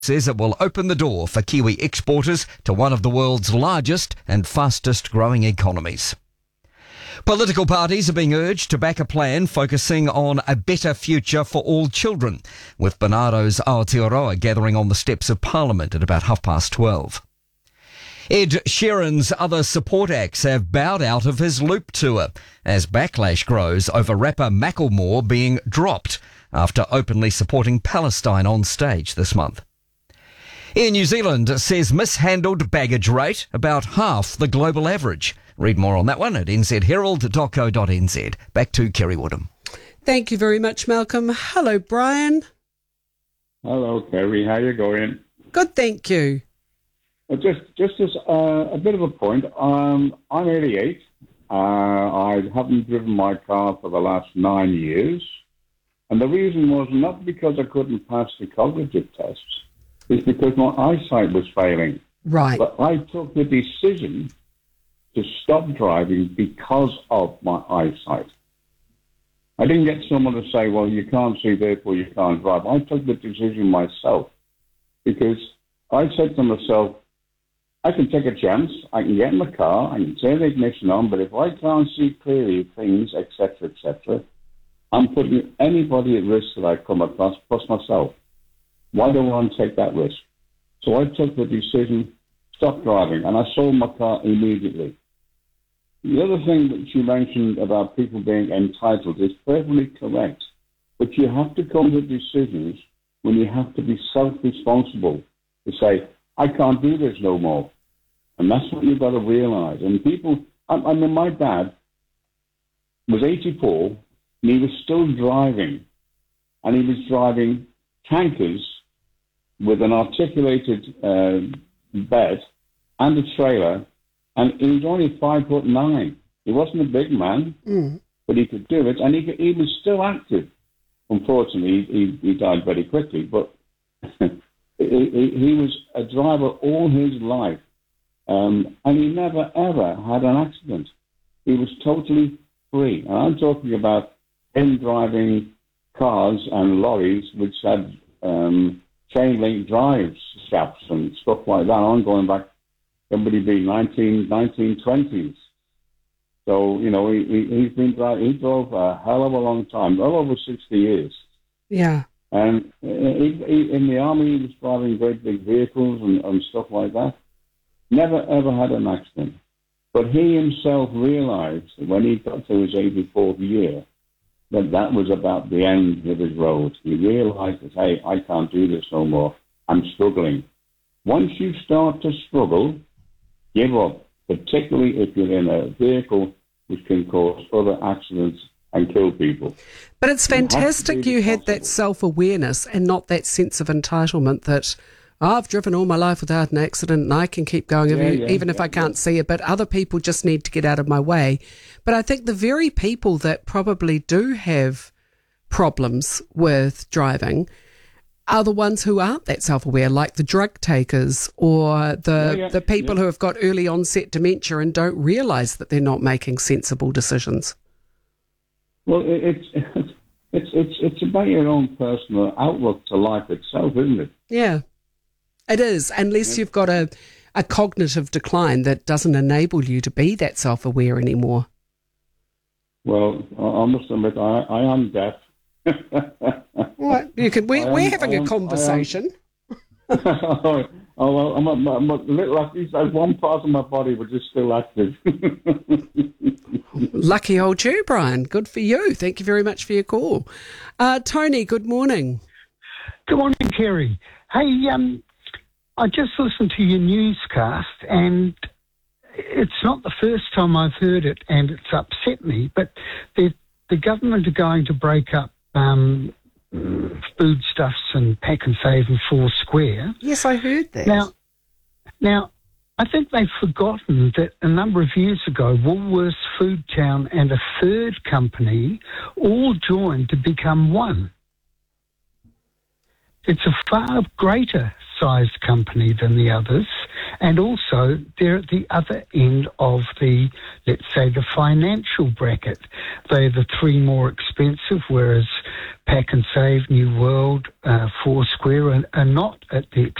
says it will open the door for Kiwi exporters to one of the world's largest and fastest growing economies. Political parties are being urged to back a plan focusing on a better future for all children, with Bernardo's Aotearoa gathering on the steps of Parliament at about 12:30. Ed Sheeran's other support acts have bowed out of his Loop tour as backlash grows over rapper Macklemore being dropped after openly supporting Palestine on stage this month. Air New Zealand says mishandled baggage rate about half the global average. Read more on that one at nzherald.co.nz. Back to Kerry Woodham. Thank you very much, Malcolm. Hello, Brian. Hello, Kerry. How you going? Good, thank you. Just as a bit of a point, I'm 88. I haven't driven my car for the last 9 years. And the reason was not because I couldn't pass the cognitive tests. It's because my eyesight was failing. Right. But I took the decision to stop driving because of my eyesight. I didn't get someone to say, well, you can't see, therefore you can't drive. I took the decision myself because I said to myself, I can take a chance, I can get in the car, I can turn the ignition on, but if I can't see clearly things, etc., I'm putting anybody at risk that I come across, plus myself. Why do I want to take that risk? So I took the decision, stop driving, and I sold my car immediately. The other thing that you mentioned about people being entitled is perfectly correct, but you have to come to decisions when you have to be self-responsible to say, I can't do this no more. And that's what you've got to realise. And people, I mean, my dad was 84, and he was still driving, and he was driving tankers with an articulated bed and a trailer, and he was only 5'9". He wasn't a big man, but he could do it, and he was still active. Unfortunately, he died very quickly, but he was a driver all his life, and he never, ever had an accident. He was totally free. And I'm talking about him driving cars and lorries which had chain link drive shafts and stuff like that. I'm going back, somebody be 1920s. So, you know, he's been driving, he drove a hell of a long time, well over 60 years. Yeah. And in the army, he was driving great big vehicles and stuff like that. Never, ever had an accident. But he himself realised that when he got to his 84th year, that was about the end of his road. He realised that, hey, I can't do this no more. I'm struggling. Once you start to struggle, give up, particularly if you're in a vehicle which can cause other accidents and kill people. But it's fantastic you had that self-awareness and not that sense of entitlement that, I've driven all my life without an accident and I can keep going even if I can't see it, but other people just need to get out of my way. But I think the very people that probably do have problems with driving are the ones who aren't that self-aware, like the drug takers or the people who have got early onset dementia and don't realise that they're not making sensible decisions. Well, it's about your own personal outlook to life itself, isn't it? Yeah. It is, unless you've got a cognitive decline that doesn't enable you to be that self-aware anymore. Well, I must admit, I am deaf. What? We're having a conversation. Well, I'm a little lucky. One part of my body which is still active. Lucky old you, Brian. Good for you. Thank you very much for your call. Tony, good morning. Good morning, Kerry. Hey, I just listened to your newscast, and it's not the first time I've heard it, and it's upset me, but the government are going to break up foodstuffs and Pack and Save and Four Square. Yes, I heard that. Now, I think they've forgotten that a number of years ago, Woolworths, Foodtown and a third company all joined to become one. It's a far greater sized company than the others, And also, they're at the other end of the, let's say, the financial bracket. They're the three more expensive, whereas Pack and Save, New World, Foursquare are not at the